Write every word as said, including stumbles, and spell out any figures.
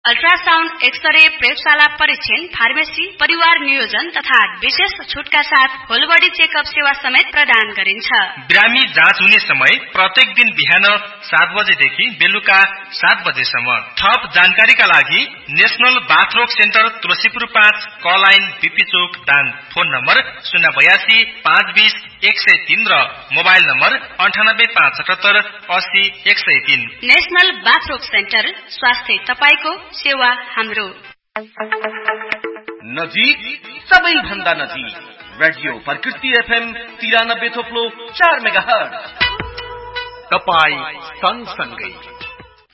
Ultrasound, x-ray, प्रयोगशाला परीक्षण, pharmacy, परिवार नियोजन तथा विशेष छुटका साथ होल बडी चेकअप सेवा समेत प्रदान गरिन्छ। बिरामी जाँच हुने समय प्रत्येक दिन बिहान सात बजेदेखि बेलुका सात बजेसम्म। थप जानकारीका लागि नेशनल बाथरोग सेन्टर तुलसीपुर पाँच क लाइन बीपी चोक दाङ। फोन नम्बर शून्य बयासी पाँच बीस एक सय तीन र मोबाइल नम्बर अन्ठानब्बे पाँच सतहत्तर अस्सी एक सय तीन। नेशनल बाथरोग सेन्टर, स्वास्थ्य तपाईको, सेवा हाम्रो। नजिक, सबै भन्दा नजिक, रेडियो प्रकृति एफएम तिरानब्बे थोप्लो चार मेगाहर्ज। तपाई सँगसँगै